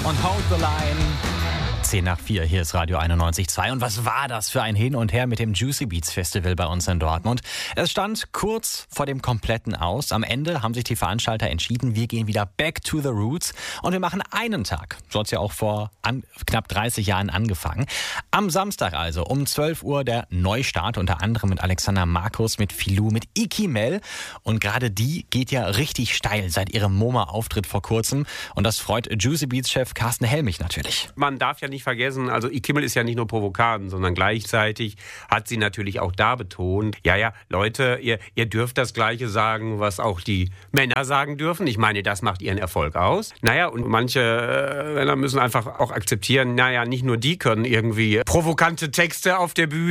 und Hold the Line. 10:04, hier ist Radio 91.2. Und was war das für ein Hin und Her mit dem Juicy Beats Festival bei uns in Dortmund? Es stand kurz vor dem kompletten Aus. Am Ende haben sich die Veranstalter entschieden, wir gehen wieder back to the roots und wir machen einen Tag. So hat es ja auch vor knapp 30 Jahren angefangen. Am Samstag also um 12 Uhr der Neustart, unter anderem mit Alexander Markus, mit Filou, mit Iki Mel. Und gerade die geht ja richtig steil seit ihrem MoMA-Auftritt vor kurzem. Und das freut Juicy Beats-Chef Carsten Helmich natürlich. Man darf ja nicht vergessen, also Iki Mel ist ja nicht nur provokant, sondern gleichzeitig hat sie natürlich auch da betont, ja, Leute, ihr dürft das Gleiche sagen, was auch die Männer sagen dürfen. Ich meine, das macht ihren Erfolg aus. Naja, und manche Männer müssen einfach auch akzeptieren, nicht nur die können irgendwie provokante Texte auf der Bühne